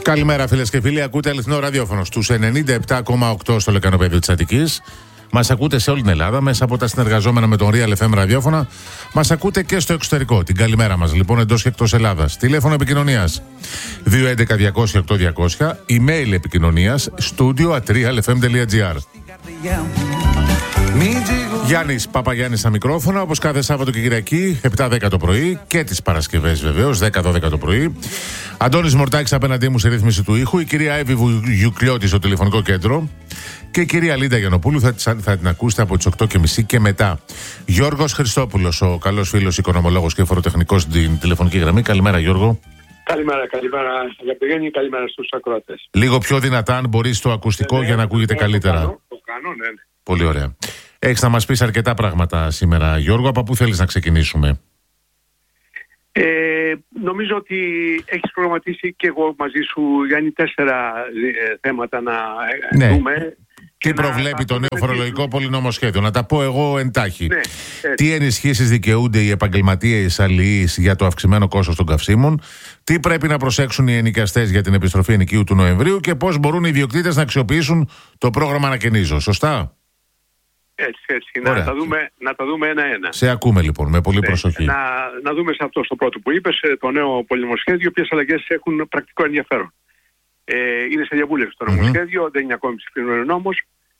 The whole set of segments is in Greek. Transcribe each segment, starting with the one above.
Καλημέρα φίλες και φίλοι, ακούτε αληθινό ραδιόφωνο στους 97,8 στο λεκανοπέδιο της Αττικής. Μας ακούτε σε όλη την Ελλάδα μέσα από τα συνεργαζόμενα με τον Real FM ραδιόφωνα. Μας ακούτε και στο εξωτερικό. Την καλημέρα μας λοιπόν εντός και εκτός Ελλάδας. Τηλέφωνο επικοινωνίας 211-200-8200. Email επικοινωνίας studio@realfm.gr. Γιάννης Παπαγιάννης στα μικρόφωνα, όπως κάθε Σάββατο και Κυριακή, 7-10 το πρωί και τις Παρασκευές βεβαίως, 10-12 το πρωί. Αντώνης Μορτάκης απέναντί μου σε ρύθμιση του ήχου, η κυρία Εύη Βουγιουκλιώτη στο τηλεφωνικό κέντρο και η κυρία Λίντα Γιαννοπούλου θα την ακούσετε από τις 8.30 και μετά. Γιώργος Χριστόπουλος, ο καλός φίλος οικονομολόγος και φοροτεχνικός στην τηλεφωνική γραμμή. Καλημέρα Γιώργο. Καλημέρα αγαπητοί, καλημέρα στους ακροατές. Λίγο πιο δυνατά αν μπορείς το ακουστικό για να ακούγεται καλύτερα. Το κάνω, ναι. Πολύ ωραία. Έχεις να μας πεις αρκετά πράγματα σήμερα Γιώργο, από πού θέλεις να ξεκινήσουμε? Νομίζω ότι έχεις προγραμματίσει και εγώ μαζί σου, Γιάννη, 4 θέματα να δούμε. Τι προβλέπει το νέο φορολογικό πολυνομοσχέδιο? Να τα πω εγώ εντάχει. Ναι, τι ενισχύσεις δικαιούνται οι επαγγελματίες αλληλείς για το αυξημένο κόστος των καυσίμων, τι πρέπει να προσέξουν οι ενοικιαστές για την επιστροφή ενοικίου του Νοεμβρίου και πώς μπορούν οι ιδιοκτήτες να αξιοποιήσουν το πρόγραμμα Ανακαινίζω. Σωστά? Έτσι. Να τα δούμε ένα-ένα. Σε ακούμε λοιπόν με πολύ προσοχή. Να δούμε σε αυτό στο πρώτο που είπες, το νέο πολυνομοσχέδιο, ποιες αλλαγές έχουν πρακτικό ενδιαφέρον. Είναι σε διαβούλευση το νομοσχέδιο, δεν είναι ακόμη ψηφισμένο νόμος.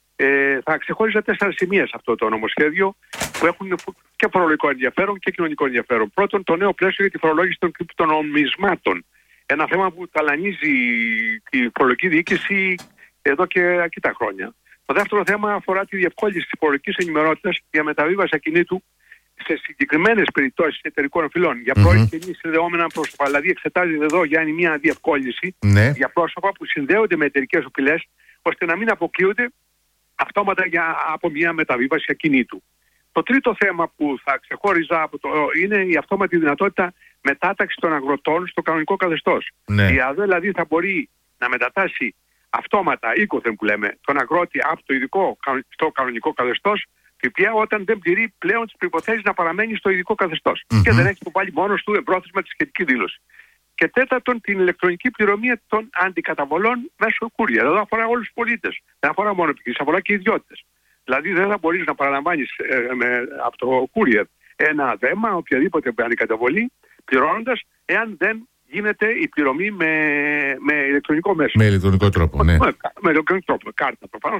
Θα ξεχώριζα 4 σημεία σε αυτό το νομοσχέδιο που έχουν και φορολογικό ενδιαφέρον και κοινωνικό ενδιαφέρον. Πρώτον, το νέο πλαίσιο για τη φορολόγηση των κρυπτονομισμάτων. Ένα θέμα που ταλανίζει η φορολογική διοίκηση εδώ και αρκετά χρόνια. Το δεύτερο θέμα αφορά τη διευκόλυνση της φορολογικής ενημερότητας για μεταβίβαση ακινήτου σε συγκεκριμένες περιπτώσεις εταιρικών οφειλών για πρώην και μη συνδεόμενα πρόσωπα. Δηλαδή, εξετάζεται εδώ, Γιάννη, μια διευκόλυνση για πρόσωπα που συνδέονται με εταιρικές οφειλές, ώστε να μην αποκλείονται αυτόματα από μια μεταβίβαση ακινήτου. Το τρίτο θέμα που θα ξεχώριζα είναι η αυτόματη δυνατότητα μετάταξη των αγροτών στο κανονικό καθεστώς. Η ΑΔΕ δηλαδή θα μπορεί να μετατάσει αυτόματα, οίκωθεν που λέμε, τον αγρότη από το ειδικό στο κανονικό καθεστώς, ΦΠΑ όταν δεν πληρεί πλέον τις προϋποθέσεις να παραμένει στο ειδικό καθεστώς και δεν έχει υποβάλει μόνος του εμπρόθεσμα τη σχετική δήλωση. Και τέταρτον, την ηλεκτρονική πληρωμή των αντικαταβολών μέσω courier. Εδώ αφορά όλους τους πολίτες. Δεν αφορά μόνο επιχειρήσεις, αφορά και ιδιώτες. Δηλαδή δεν θα μπορείς να παραλαμβάνεις από το courier ένα δέμα, οποιαδήποτε αντικαταβολή, πληρώνοντας, εάν δεν γίνεται η πληρωμή με ηλεκτρονικό μέσο. Με ηλεκτρονικό τρόπο, ναι. Με ηλεκτρονικό τρόπο, κάρτα προφανώς.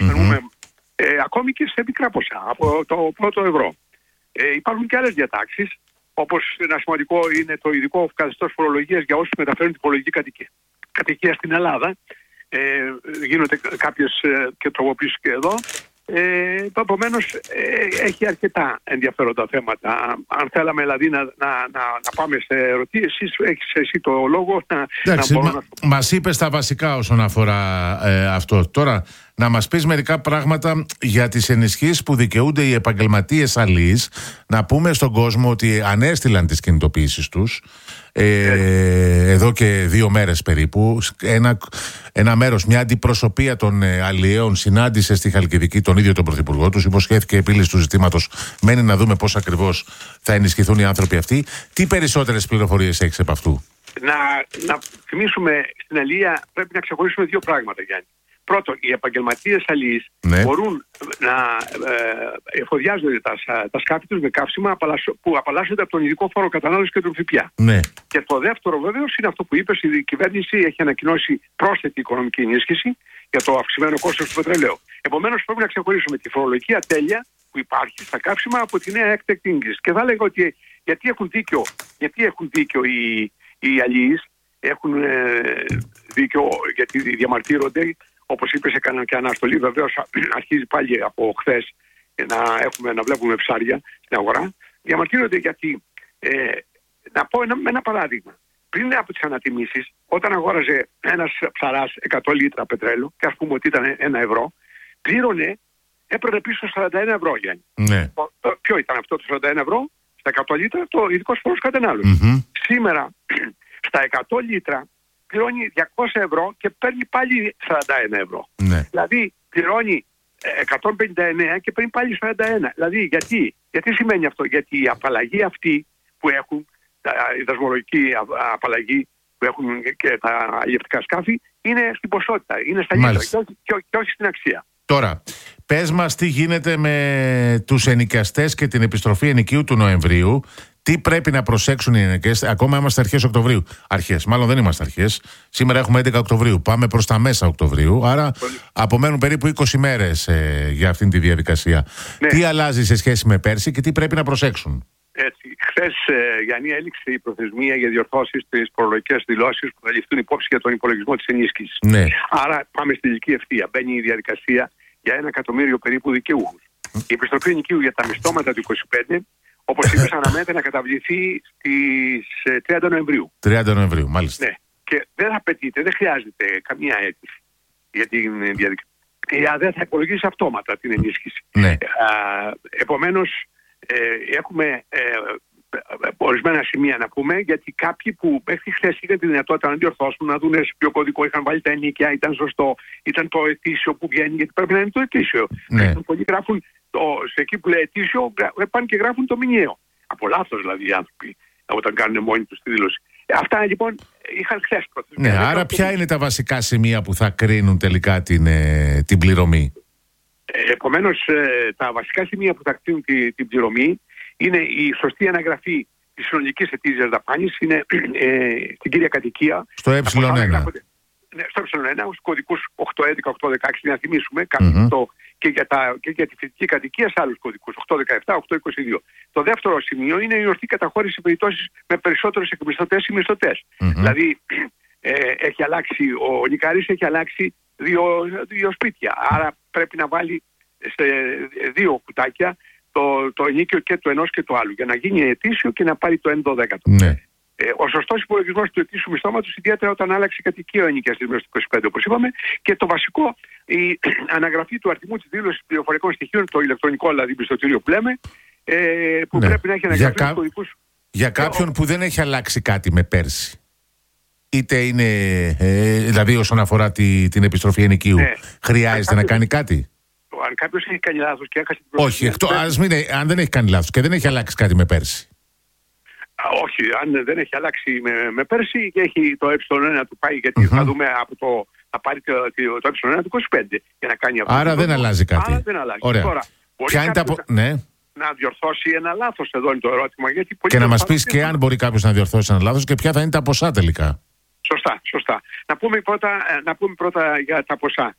Ακόμη και σε μικρά ποσά, από το πρώτο ευρώ. Υπάρχουν και άλλες διατάξεις, όπως ένα σημαντικό είναι το ειδικό καθεστώς φορολογίας για όσους μεταφέρουν την φορολογική κατοικία στην Ελλάδα. Γίνονται κάποιες και τροποποίησεις και εδώ. Επομένως έχει αρκετά ενδιαφέροντα θέματα. Αν θέλαμε δηλαδή να πάμε σε ερωτήσεις, έχεις εσύ το λόγο μας είπες τα βασικά όσον αφορά αυτό. Τώρα να μας πεις μερικά πράγματα για τις ενισχύσεις που δικαιούνται οι επαγγελματίες αλληλείς. Να πούμε στον κόσμο ότι ανέστηλαν τις κινητοποιήσεις τους εδώ και 2 μέρες περίπου. Ένα μέρος, μια αντιπροσωπεία των αλλιέων συνάντησε στη Χαλκιδική τον ίδιο τον Πρωθυπουργό τους, υποσχέθηκε επίλυση του ζητήματος. Μένει να δούμε πώς ακριβώς θα ενισχυθούν οι άνθρωποι αυτοί. Τι περισσότερες πληροφορίες έχεις από αυτού? Να θυμίσουμε, στην αλληλεία πρέπει να ξεχωρίσουμε 2 πράγματα, Γιάννη. Πρώτον, οι επαγγελματίες αλληλείς μπορούν να εφοδιάζονται τα σκάφη τους με καύσιμα που απαλλάσσονται από τον ειδικό φόρο κατανάλωσης και τον ΦΠΑ. Και το δεύτερο βέβαιος είναι αυτό που είπες, η κυβέρνηση έχει ανακοινώσει πρόσθετη οικονομική ενίσχυση για το αυξημένο κόστος του πετρελαίου. Επομένως πρέπει να ξεχωρίσουμε τη φορολογική ατέλεια που υπάρχει στα καύσιμα από τη νέα έκτακτη εγγύηση. Και θα έλεγα ότι γιατί έχουν δίκιο οι αλληλείς, έχουν δίκιο γιατί διαμαρτύρονται. Όπως είπες, έκαναν και αναστολή. Βεβαίως αρχίζει πάλι από χθες να βλέπουμε ψάρια στην αγορά. Διαμαρτύρονται γιατί, να πω ένα παράδειγμα. Πριν από τις ανατιμήσεις, όταν αγόραζε ένας ψαράς 100 λίτρα πετρέλαιο, και ας πούμε ότι ήταν 1 ευρώ, έπαιρνε πίσω 41 ευρώ, Γιάννη. Ποιο ήταν αυτό το 41 ευρώ? Στα 100 λίτρα το ειδικός φόρος κατανάλωσης. Σήμερα, στα 100 λίτρα, πληρώνει 200 ευρώ και παίρνει πάλι 41 ευρώ. Δηλαδή πληρώνει 159 και παίρνει πάλι 41. Δηλαδή γιατί σημαίνει αυτό? Γιατί η απαλλαγή αυτή που έχουν, η δασμολογική απαλλαγή που που έχουν και τα αλλιευτικά σκάφη είναι στην ποσότητα, είναι στα λίτρα και όχι στην αξία. Τώρα, πες μας τι γίνεται με τους ενοικιαστές και την επιστροφή ενοικίου του Νοεμβρίου. Τι πρέπει να προσέξουν οι ενοικιαστές? Ακόμα είμαστε αρχές Οκτωβρίου. Μάλλον δεν είμαστε αρχές. Σήμερα έχουμε 11 Οκτωβρίου. Πάμε προς τα μέσα Οκτωβρίου. Άρα απομένουν περίπου 20 μέρες για αυτήν τη διαδικασία. Ναι. Τι αλλάζει σε σχέση με πέρσι και τι πρέπει να προσέξουν? Έτσι. Χθες, Γιάννη, έληξε η προθεσμία για διορθώσεις στις φορολογικές δηλώσεις που θα ληφθούν υπόψη για τον υπολογισμό της ενίσχυσης. Ναι. Άρα πάμε στη τελική ευθεία. Μπαίνει η διαδικασία για 1 εκατομμύριο περίπου δικαιούχους. Η επιστροφή ενοικίου για τα μισθώματα του 25, όπως είπες, αναμένεται να καταβληθεί στις 30 Νοεμβρίου. 30 Νοεμβρίου, μάλιστα. Ναι. Και δεν απαιτείται, δεν χρειάζεται καμία αίτηση για την διαδικασία. Δεν θα υπολογίσει αυτόματα την ενίσχυση. Ναι. Επομένως, έχουμε ορισμένα σημεία να πούμε, γιατί κάποιοι που μέχρι χθες είχαν τη δυνατότητα να διορθώσουν, να δουν σε ποιο κωδικό είχαν βάλει τα ενίκια, ήταν σωστό, ήταν το ετήσιο που βγαίνει, γιατί πρέπει να είναι το ετήσιο. Ναι. Πολλοί γράφουν σε εκεί που λέει ετήσιο, πάνε και γράφουν το μηνιαίο. Από λάθος δηλαδή οι άνθρωποι, όταν κάνουν μόνοι τους τη δήλωση. Αυτά λοιπόν είχαν χθες προθεσμία. Ναι, άρα ποια είναι τα βασικά σημεία που θα κρίνουν τελικά την πληρωμή? Επομένως, τα βασικά σημεία που θα κρίνουν την πληρωμή είναι η σωστή αναγραφή της συνολικής ετήσιας δαπάνης, είναι στην κύρια κατοικία. Στο Ε1. Ναι, στο Ε1, στους κωδικούς 811, 816, να θυμίσουμε, και για τη φοιτητική κατοικία σε άλλους κωδικούς, 817, 822. Το δεύτερο σημείο είναι η ορθή καταχώρηση σε περιπτώσεις με περισσότερους εκμισθωτές ή μισθωτές. Δηλαδή, έχει αλλάξει, ο νοικαρής έχει αλλάξει δύο σπίτια. Άρα πρέπει να βάλει σε 2 κουτάκια το ενίκιο και του ενός και του άλλου, για να γίνει ετήσιο και να πάρει το 1/12. Ναι. Ο σωστός υπολογισμός του ετήσιου μισθώματος, ιδιαίτερα όταν άλλαξε κατοικία ο ενοικιαστής μέσα στο 25, όπως είπαμε, και το βασικό, η αναγραφή του αριθμού της δήλωσης πληροφορικών στοιχείων, το ηλεκτρονικό δηλαδή πιστωτήριο που λέμε, που πρέπει να έχει αναγραφεί στους κωδικούς. Για κάποιον που δεν έχει αλλάξει κάτι με πέρσι, είτε είναι, δηλαδή όσον αφορά την επιστροφή ενοικίου, χρειάζεται να κάνει κάτι? Αν κάποιος έχει κάνει λάθος και έχασε την προθεσμία. Όχι, αν δεν έχει κάνει λάθος και δεν έχει αλλάξει κάτι με πέρσι. Όχι, αν δεν έχει αλλάξει με πέρσι και έχει το ε1 του πάει, γιατί θα δούμε θα πάρει το ε1 του 25 για να κάνει αυτό. Άρα δεν αλλάζει κάτι. Άρα δεν αλλάζει. Ωραία. Τώρα, μπορεί να διορθώσει ένα λάθος, εδώ είναι το ερώτημα. Γιατί και να μας πεις και αν μπορεί κάποιος να διορθώσει ένα λάθος και ποια θα είναι τα ποσά τελικά. Σωστά. Να πούμε πρώτα για τα ποσά.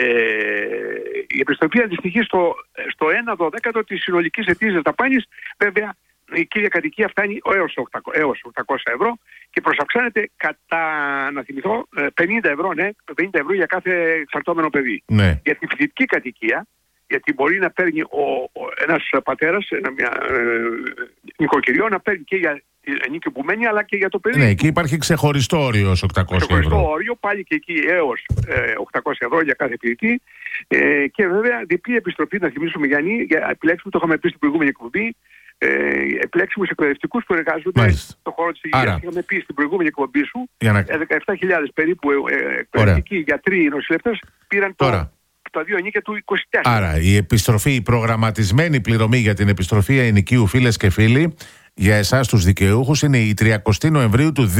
Η επιστροφή αντιστοιχεί στο 1/12 της συνολικής ετήσιας δαπάνης. Βέβαια, η κύρια κατοικία φτάνει έως 800 ευρώ και προσαυξάνεται κατά, να θυμηθώ, 50 ευρώ, 50 ευρώ για κάθε εξαρτώμενο παιδί. Ναι. Για τη φοιτητική κατοικία, γιατί μπορεί να παίρνει ένας πατέρας, μια νοικοκυριό, να παίρνει και για ενίκιο που μένει, αλλά και για το παιδί. Ναι, εκεί υπάρχει ξεχωριστό όριο ως 800 ευρώ. Ξεχωριστό όριο, πάλι και εκεί έως 800 ευρώ για κάθε φοιτητή. Και βέβαια, διπλή επιστροφή, να θυμίσουμε, Γιάννη, για επιλέξιμους, το είχαμε πει στην προηγούμενη εκπομπή, επιλέξιμους εκπαιδευτικούς που εργάζονται στον χώρο της υγείας. Είχαμε πει στην προηγούμενη εκπομπή σου, 17.000 περίπου εκπαιδευτικοί γιατροί, νοσηλευτές πήραν τα 2 ενίκια του 24. Άρα η προγραμματισμένη πληρωμή για την επιστροφή ενοικίου, φίλες και φίλοι, για εσάς τους δικαιούχους, είναι η 30 Νοεμβρίου του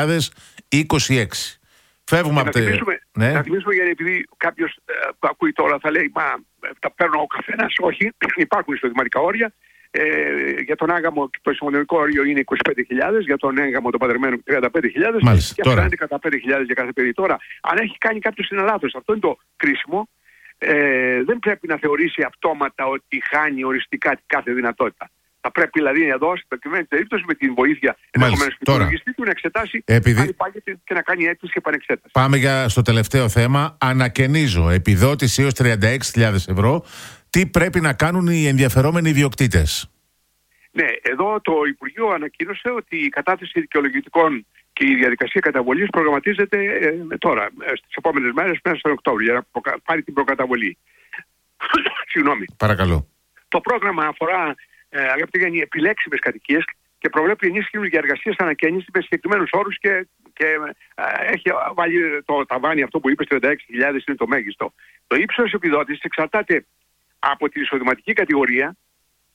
2026. Φεύγουμε από να θυμίσουμε, γιατί επειδή κάποιος που ακούει τώρα θα λέει, μα τα παίρνω ο καθένας. Όχι, υπάρχουν εισοδηματικά όρια. Για τον άγαμο το εισοδηματικό όριο είναι 25.000, για τον έγαμο το παντρεμένο 35.000 και αυτά είναι κατά 5.000 για κάθε παιδί. Τώρα, αν έχει κάνει κάποιος ένα λάθος, αυτό είναι το κρίσιμο, δεν πρέπει να θεωρήσει αυτόματα ότι χάνει οριστικά κάθε δυνατότητα. Θα πρέπει δηλαδή εδώ, στην προκειμένη περίπτωση, με την βοήθεια ενδεχομένως του υπολογιστή του, να εξετάσει αν υπάγεται και να κάνει αίτηση και επανεξέταση. Πάμε στο τελευταίο θέμα. Ανακαινίζω επιδότηση έως 36.000 ευρώ. Τι πρέπει να κάνουν οι ενδιαφερόμενοι ιδιοκτήτες? Ναι, εδώ το Υπουργείο ανακοίνωσε ότι η κατάθεση δικαιολογητικών και η διαδικασία καταβολής προγραμματίζεται τώρα, στις επόμενες μέρες, μέσα στον Οκτώβριο, για να πάρει την προκαταβολή. Συγγνώμη. Παρακαλώ. Το πρόγραμμα αφορά, αγαπητοί Γιάννη, επιλέξιμες κατοικίες και προβλέπει ενίσχυση για εργασίες ανακαίνιση με συγκεκριμένους όρους και έχει βάλει το ταβάνι αυτό που είπες, 36.000 είναι το μέγιστο. Το ύψος επιδότησης εξαρτάται από την εισοδηματική κατηγορία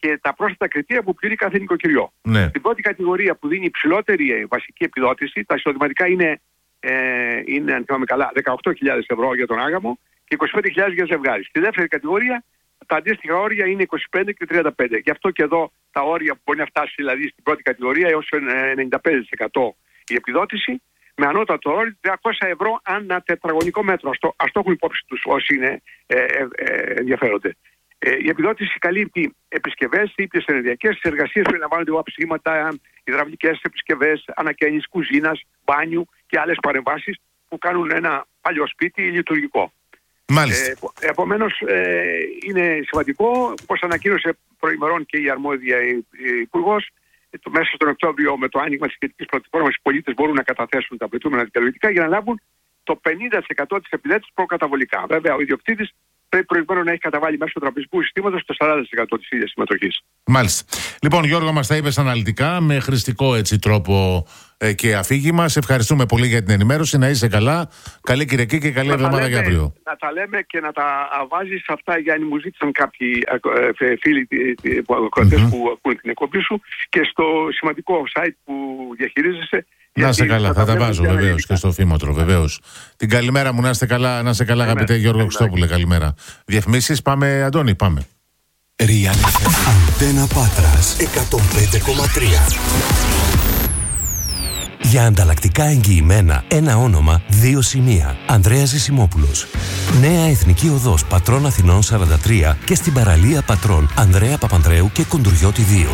και τα πρόσθετα κριτήρια που πληρεί κάθε νοικοκυριό. Ναι. Στην πρώτη κατηγορία που δίνει υψηλότερη βασική επιδότηση, τα εισοδηματικά είναι αν θυμάμαι καλά, 18.000 ευρώ για τον άγαμο και 25.000 για ζευγάρι. Στη δεύτερη κατηγορία τα αντίστοιχα όρια είναι 25 και 35. Γι' αυτό και εδώ τα όρια που μπορεί να φτάσει δηλαδή στην πρώτη κατηγορία έως 95% η επιδότηση, με ανώτατο όριο 300 ευρώ ανά τετραγωνικό μέτρο. Ας το έχουν υπόψη τους όσοι είναι ενδιαφέρονται. Η επιδότηση καλύπτει επισκευές, ήπιες ενεργειακές, εργασίες που περιλαμβάνονται βαψίματα, υδραυλικές επισκευές, ανακαίνιση κουζίνας, μπάνιου και άλλες παρεμβάσεις που κάνουν ένα παλιό σπίτι λειτουργικό. Επομένως, είναι σημαντικό, όπως ανακοίνωσε προημερών και η αρμόδια υπουργός, μέσα στον Οκτώβριο με το άνοιγμα της σχετικής πλατφόρμας οι πολίτες μπορούν να καταθέσουν τα απαιτούμενα δικαιολογητικά για να λάβουν το 50% της επιδότησης προκαταβολικά. Βέβαια, ο ιδιοκτήτης πρέπει προηγουμένως να έχει καταβάλει μέσω του τραπεζικού συστήματος το 40% της ίδιας συμμετοχής. Μάλιστα. Λοιπόν, Γιώργο, μας τα είπες αναλυτικά, με χρηστικό έτσι τρόπο και αφήγημα. Σε ευχαριστούμε πολύ για την ενημέρωση. Να είσαι καλά. Καλή Κυριακή και καλή εβδομάδα για αύριο. Να τα λέμε και να τα βάζεις αυτά, Γιάννη, μου ζήτησαν κάποιοι φίλοι που ακούν την εκπομπή σου και στο σημαντικό site που διαχειρίζεσαι. Να είστε καλά, θα τα βάζω βεβαίως και στο φήμοτρο, βεβαίως. Την καλημέρα μου, να είστε καλά, αγαπητέ Γιώργο Χριστόπουλε, καλημέρα. Διαφημίσεις, πάμε, Αντώνη, πάμε. Real FM, Αντένα Πάτρας, 105,3. Για ανταλλακτικά εγγυημένα, ένα όνομα, 2 σημεία. Ανδρέας Ζησιμόπουλος. Νέα Εθνική Οδός Πατρών Αθηνών 43 και στην παραλία Πατρών Ανδρέα Παπανδρέου και Κοντουριώτη 2.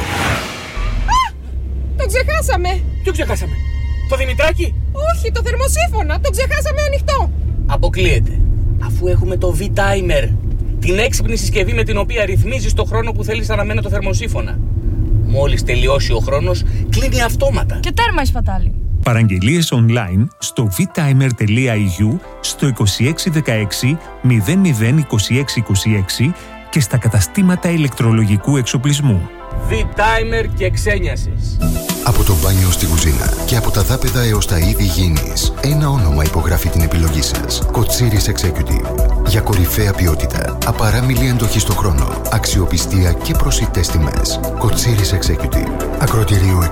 Το ξεχάσαμε! Ποιο ξεχάσαμε? Το Δημητράκη? Όχι, το θερμοσύφωνα! Το ξεχάσαμε ανοιχτό! Αποκλείεται. Αφού έχουμε το V-Timer, την έξυπνη συσκευή με την οποία ρυθμίζεις το χρόνο που θέλεις αναμένει το θερμοσύφωνα. Μόλις τελειώσει ο χρόνος, κλείνει αυτόματα. Και τέρμα η σπατάλη. Παραγγελίες online στο vtimer.eu, στο 2616 002626 και στα καταστήματα ηλεκτρολογικού εξοπλισμού. V-Timer και ξένιασες. Από το μπάνιο στη κουζίνα και από τα δάπεδα έως τα είδη υγιεινής, ένα όνομα υπογράφει την επιλογή σας. Κοτσίρις Executive. Για κορυφαία ποιότητα, απαράμιλη εντοχή στο χρόνο, αξιοπιστία και προσιτές τιμές. Κοτσίρις Executive. Ακροτηρίου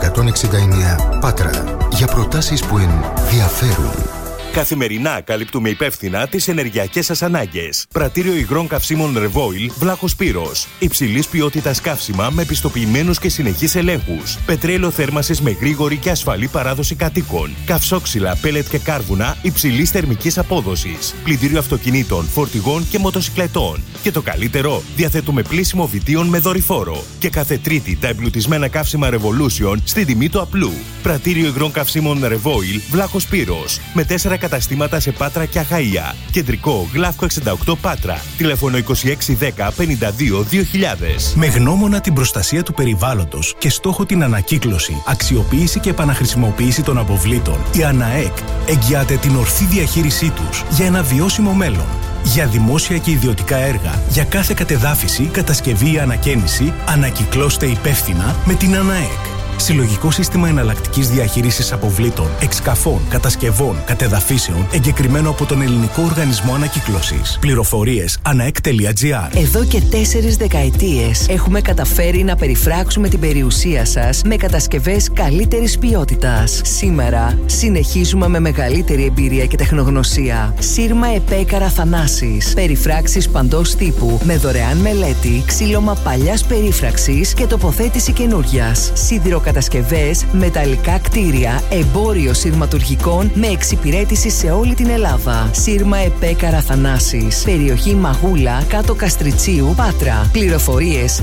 169 Πάτρα. Για προτάσεις που ενδιαφέρουν. Καθημερινά καλύπτουμε υπεύθυνα τις ενεργειακές σας ανάγκες. Πρατήριο υγρών καυσίμων Revoil, Βλάχος Πύρος. Υψηλής ποιότητας καύσιμα με πιστοποιημένους και συνεχείς ελέγχους. Πετρέλαιο θέρμανσης με γρήγορη και ασφαλή παράδοση κατοίκων. Καυσόξυλα, πέλετ και κάρβουνα υψηλής θερμικής απόδοσης. Πλυντήριο αυτοκινήτων, φορτηγών και μοτοσικλετών. Και το καλύτερο, διαθέτουμε πλύσιμο βιτίων με δορυφόρο. Και κάθε Τρίτη τα εμπλουτισμένα καύσιμα Revolution στην τιμή του απλού. Πρατήριο υγρών καυσίμων Revoil, Βλάχος Πύρος. Με 4 καταστήματα σε Πάτρα και Αχαΐα. Κεντρικό, Γλαύκο 68 Πάτρα. Τηλέφωνο 2610 52 2000. Με γνώμονα την προστασία του περιβάλλοντος και στόχο την ανακύκλωση, αξιοποίηση και επαναχρησιμοποίηση των αποβλήτων, η ΑΝΑΕΚ εγγυάται την ορθή διαχείρισή τους για ένα βιώσιμο μέλλον. Για δημόσια και ιδιωτικά έργα, για κάθε κατεδάφιση, κατασκευή ή ανακαίνιση, ανακυκλώστε υπεύθυνα με την ΑΝΑΕΚ. Συλλογικό σύστημα εναλλακτικής διαχείρισης αποβλήτων, εξκαφών, κατασκευών, κατεδαφίσεων, εγκεκριμένο από τον Ελληνικό Οργανισμό Ανακύκλωσης. Πληροφορίες anaek.gr. Εδώ και 4 δεκαετίες έχουμε καταφέρει να περιφράξουμε την περιουσία σας με κατασκευές καλύτερης ποιότητας. Σήμερα συνεχίζουμε με μεγαλύτερη εμπειρία και τεχνογνωσία. Σύρμα ΕΠΕ Καραθανάσης. Περιφράξεις παντός τύπου με δωρεάν μελέτη, ξύλωμα παλιάς περίφραξης και τοποθέτηση καινούριας. Κατασκευές, μεταλλικά κτίρια, εμπόριο σειρματουργικών με εξυπηρέτηση σε όλη την Ελλάδα. Σύρμα ΕΠΕ Καραθανάσης. Περιοχή Μαγούλα, κάτω Καστριτσίου, Πάτρα. Πληροφορίες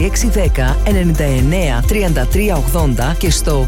2610 99 33 80 και στο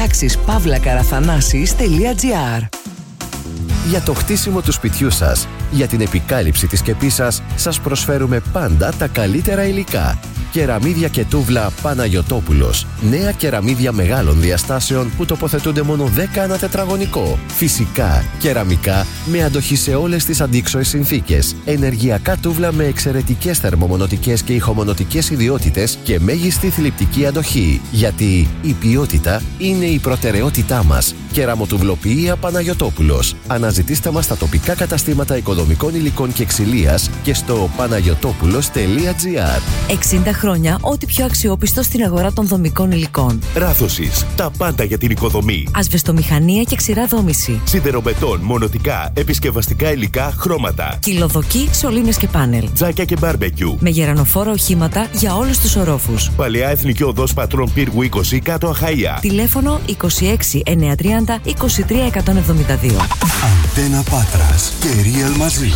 περιφράξεις-καραθανάσης.gr. Για το χτίσιμο του σπιτιού σας, για την επικάλυψη της σκεπής σας, σας προσφέρουμε πάντα τα καλύτερα υλικά. Κεραμίδια και τούβλα Παναγιωτόπουλος. Νέα κεραμίδια μεγάλων διαστάσεων που τοποθετούνται μόνο 10 ανά τετραγωνικό. Φυσικά, κεραμικά με αντοχή σε όλες τις αντίξωες συνθήκες. Ενεργειακά τούβλα με εξαιρετικές θερμομονωτικές και ηχομονωτικές ιδιότητες και μέγιστη θλιπτική αντοχή. Γιατί η ποιότητα είναι η προτεραιότητά μας. Κεραμοτουβλοποιία Παναγιωτόπουλος. Αναζητήστε μας στα τοπικά καταστήματα οικοδομικών υλικών και ξυλίας και στο panagiotopulos.gr. 60 χρόνια ό,τι πιο αξιόπιστο στην αγορά των δομικών υλικών. Ράθωσης. Τα πάντα για την οικοδομή. Ασβεστομηχανία και ξηρά δόμηση. Σιδερομπετόν, μονοτικά, επισκευαστικά υλικά, χρώματα. Κυλοδοκή, σωλήνες και πάνελ. Τζάκια και μπάρμπεκιου. Με γερανοφόρα οχήματα για όλους τους ορόφους. Παλαιά Εθνική Οδός Πατρών Πύργου 20 κάτω Αχαΐα. Τηλέφωνο 26 930 23 172. Αντένα Πάτρας και Real μαζί.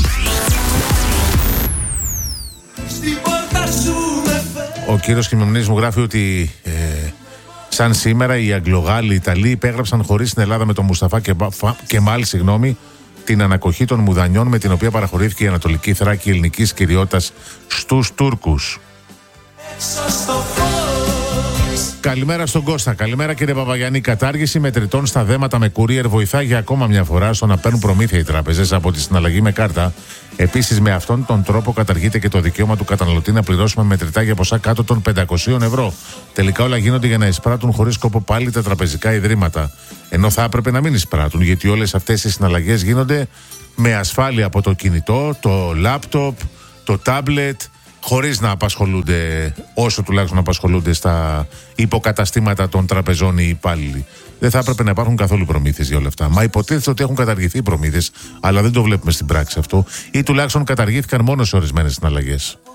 Ο κύριος Χιμεμνής μου γράφει ότι σαν σήμερα οι Αγγλογάλοι Ιταλοί υπέγραψαν χωρίς την Ελλάδα με τον Μουσταφά Κεμάλ την ανακοχή των Μουδανιών, με την οποία παραχωρήθηκε η Ανατολική Θράκη ελληνικής κυριότητας στους Τούρκους. Καλημέρα στον Κώστα. Καλημέρα κύριε Παπαγιάννη. Η κατάργηση μετρητών στα δέματα με courier βοηθάει για ακόμα μια φορά στο να παίρνουν προμήθεια οι τράπεζες από τη συναλλαγή με κάρτα. Επίσης, με αυτόν τον τρόπο καταργείται και το δικαίωμα του καταναλωτή να πληρώσουμε μετρητά για ποσά κάτω των 500 ευρώ. Τελικά όλα γίνονται για να εισπράττουν χωρίς σκοπό πάλι τα τραπεζικά ιδρύματα. Ενώ θα έπρεπε να μην εισπράττουν, γιατί όλες αυτές οι συναλλαγές γίνονται με ασφάλεια από το κινητό, το λάπτοπ, το τάμπλετ, χωρίς να απασχολούνται, όσο τουλάχιστον απασχολούνται στα υποκαταστήματα των τραπεζών οι υπάλληλοι. Δεν θα έπρεπε να υπάρχουν καθόλου προμήθειες για όλα αυτά. Μα υποτίθεται ότι έχουν καταργηθεί οι προμήθειες, αλλά δεν το βλέπουμε στην πράξη αυτό, ή τουλάχιστον καταργήθηκαν μόνο σε ορισμένες συναλλαγές.